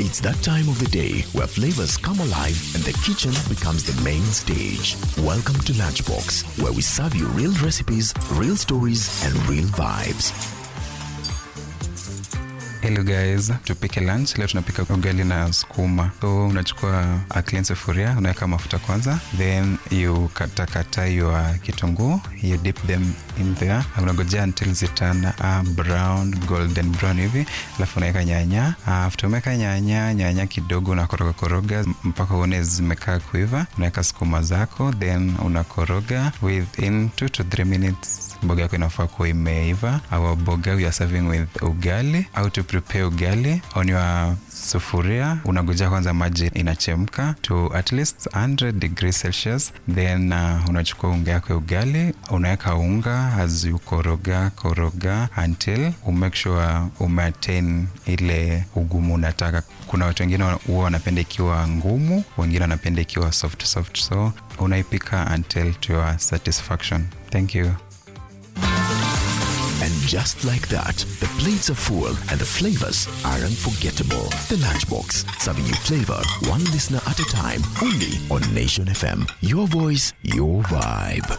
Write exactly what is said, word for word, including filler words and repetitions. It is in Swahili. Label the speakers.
Speaker 1: It's that time of the day where flavors come alive and the kitchen becomes the main stage. Welcome to Lunchbox, where we serve you real recipes, real stories, and real vibes.
Speaker 2: Hello guys, tupike lunch. Leo tunapika ugali na sukuma. So unachukua a clean sufuria, unaweka mafuta kwanza, then you kata kata your kitunguu, you dip them in there. Unangojea until zitana uh, brown, golden brown hivi, alafu unaweka nyanya. Uh, after umeweka nyanya, nyanya kidogo unakoroga koroga mpaka uone zimekaa kuiva. Unaweka sukuma zako, then unakoroga within two to three minutes. Mboga yako inafaa kuwa imeiva. Our boga we are serving with ugali. How to prepare ugali? On your sufuria, unagojea kwanza maji inachemka to at least one hundred degrees Celsius. Then uh, unachukua unga yako ya ugali, unaweka unga as you koroga koroga until you make sure umaintain ile ugumu unataka. Kuna watu wengine huwa wanapenda ikiwa ngumu, wengine wanapenda ikiwa soft soft. So unaipika until to your satisfaction. Thank you.
Speaker 1: And just like that, the plates are full and the flavors are unforgettable. The Lunchbox, serving you flavor one listener at a time, only on Nation F M. Your voice, your vibe.